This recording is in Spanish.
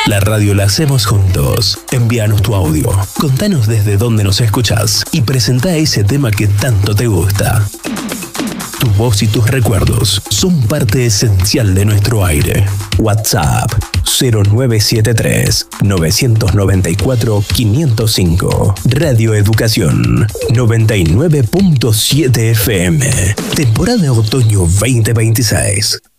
La radio la hacemos juntos. Envíanos tu audio, contanos desde dónde nos escuchás y presentá ese tema que tanto te gusta. Tu voz y tus recuerdos son parte esencial de nuestro aire. WhatsApp 0973 994 505. Radio Educación 99.7 FM. Temporada Otoño 2026.